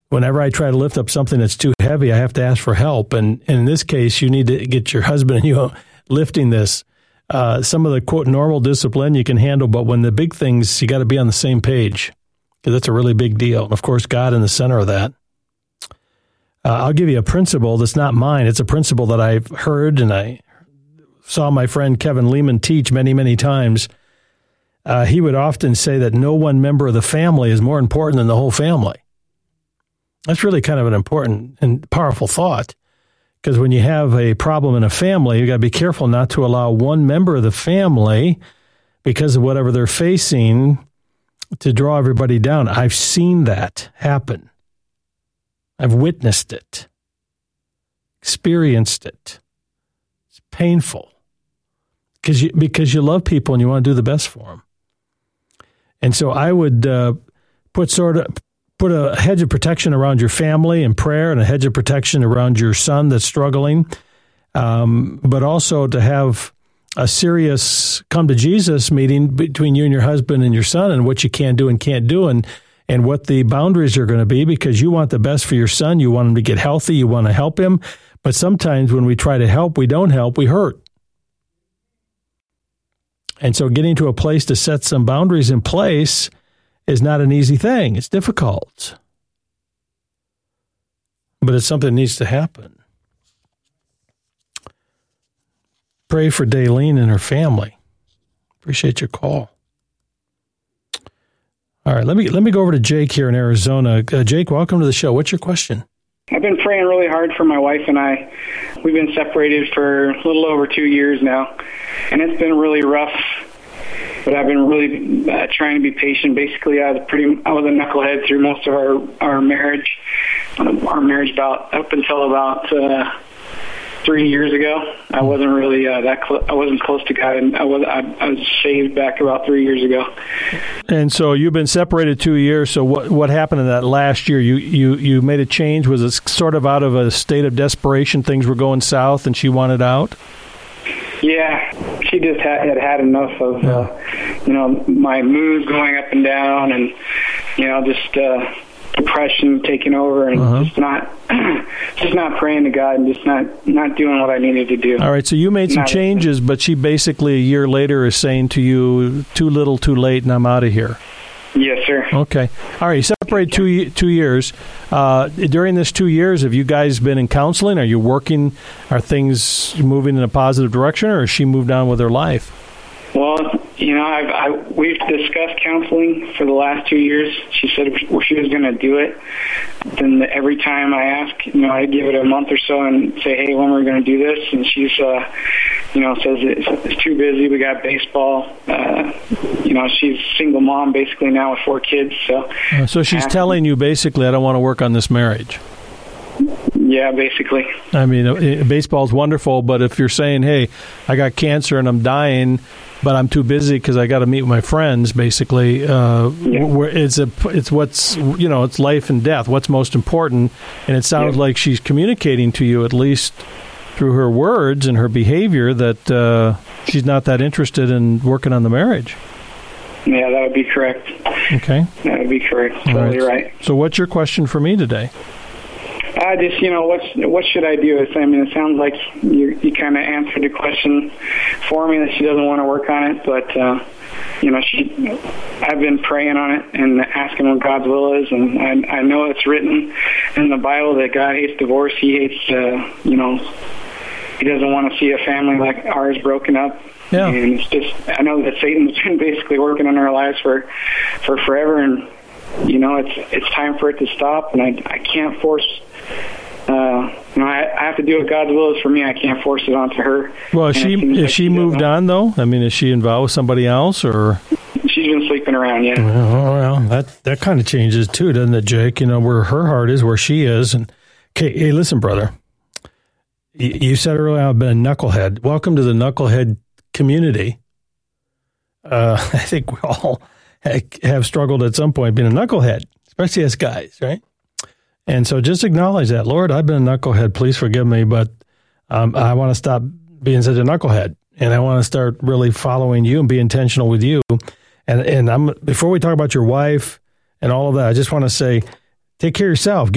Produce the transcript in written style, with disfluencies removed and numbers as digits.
whenever I try to lift up something that's too heavy, I have to ask for help. And in this case, you need to get your husband and you lifting this. Some of the, quote, normal discipline you can handle, but when the big things, you got to be on the same page, because that's a really big deal. And, of course, God in the center of that. I'll give you a principle that's not mine. It's a principle that I've heard, and I saw my friend Kevin Lehman teach many, many times. He would often say that no one member of the family is more important than the whole family. That's really kind of an important and powerful thought, because when you have a problem in a family, you got to be careful not to allow one member of the family, because of whatever they're facing, to draw everybody down. I've seen that happen. I've witnessed it, experienced it. It's painful because you love people and you want to do the best for them. And so I would put a hedge of protection around your family in prayer, and a hedge of protection around your son that's struggling, but also to have a serious come to Jesus meeting between you and your husband and your son, and what you can do and can't do, and what the boundaries are going to be, because you want the best for your son. You want him to get healthy. You want to help him. But sometimes when we try to help, we don't help, we hurt. And so getting to a place to set some boundaries in place is not an easy thing. It's difficult. But it's something that needs to happen. Pray for Daylene and her family. Appreciate your call. All right, let me go over to Jake here in Arizona. Jake, welcome to the show. What's your question? I've been praying really hard for my wife and I. We've been separated for a little over 2 years now, and it's been really rough. But I've been really trying to be patient. Basically, I was a knucklehead through most of our marriage. Up until about 3 years ago. I wasn't really I wasn't close to God, and I was saved back about 3 years ago. And so you've been separated 2 years. So what happened in that last year? You made a change. Was it sort of out of a state of desperation? Things were going south, and she wanted out. Yeah, she just had enough of my moods going up and down, and just depression taking over, and just not praying to God, and just not doing what I needed to do. All right, so you made some changes, but she basically a year later is saying to you, too little, too late, and I'm out of here. Yes, sir. Okay. All right, you separated 2 years. During this 2 years, have you guys been in counseling? Are you working? Are things moving in a positive direction, or has she moved on with her life? Well, we've discussed counseling for the last 2 years. She said she was going to do it. Then every time I ask, I give it a month or so and say, hey, when are we going to do this? And she's, says it's too busy. We got baseball. She's a single mom basically now with 4 kids. So she's telling you basically, I don't want to work on this marriage. Yeah, basically. I mean, baseball's wonderful, but if you're saying, hey, I got cancer and I'm dying, but I'm too busy because I got to meet with my friends, basically, it's what's, it's life and death, what's most important. And it sounds like she's communicating to you, at least through her words and her behavior, that she's not that interested in working on the marriage. Yeah, that would be correct. Okay. That would be correct. Totally right. So what's your question for me today? I just, what should I do? It sounds like you kind of answered the question for me, that she doesn't want to work on it, but I've been praying on it and asking what God's will is, and I know it's written in the Bible that God hates divorce. He hates, He doesn't want to see a family like ours broken up. Yeah. And it's just, I know that Satan's been basically working on our lives for forever, and it's time for it to stop, and I can't force. I have to do what God's will is for me. I can't force it onto her. Well, is she moved on though? I mean, is she involved with somebody else, or? She's been sleeping around, yeah. Well, that kind of changes too, doesn't it, Jake? Where her heart is, where she is. And okay, hey, listen, brother. You said earlier I've been a knucklehead. Welcome to the knucklehead community. I think we all have struggled at some point being a knucklehead, especially as guys, right? And so just acknowledge that. Lord, I've been a knucklehead. Please forgive me, but I want to stop being such a knucklehead, and I want to start really following you and be intentional with you. And before we talk about your wife and all of that, I just want to say, take care of yourself.